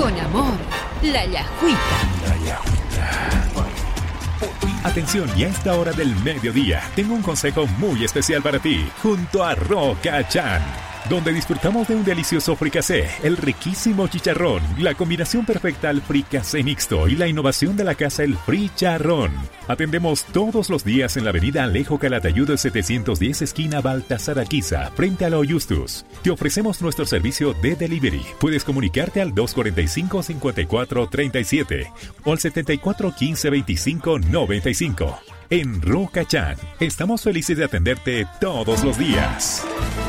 Con amor, la Yajuita. Atención, y a esta hora del mediodía, tengo un consejo muy especial para ti, junto a Roca Chan, donde disfrutamos de un delicioso fricasé, el riquísimo chicharrón, la combinación perfecta al fricasé mixto y la innovación de la casa el Fricharrón. Atendemos todos los días en la avenida Alejo Calatayud 710 esquina Baltasar Alquiza, frente a la Justus. Te ofrecemos nuestro servicio de delivery. Puedes comunicarte al 245-5437 o al 7415-2595. En Roca Chan, estamos felices de atenderte todos los días.